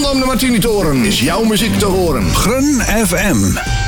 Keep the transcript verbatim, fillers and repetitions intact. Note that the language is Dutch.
Rondom de Martini Toren is jouw muziek te horen. Grun F M.